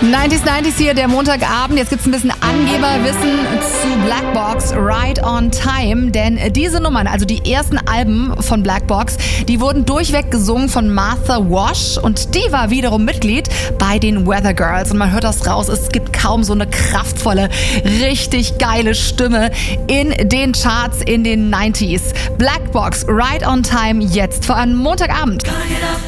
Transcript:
90s hier, der Montagabend. Jetzt gibt's ein bisschen Angeberwissen zu Black Box, Right on Time. Denn diese Nummern, also die ersten Alben von Black Box, die wurden durchweg gesungen von Martha Wash. Und die war wiederum Mitglied bei den Weather Girls. Und man hört das raus, es gibt kaum so eine kraftvolle, richtig geile Stimme in den Charts in den 90s. Black Box, Right on Time, jetzt für einen Montagabend.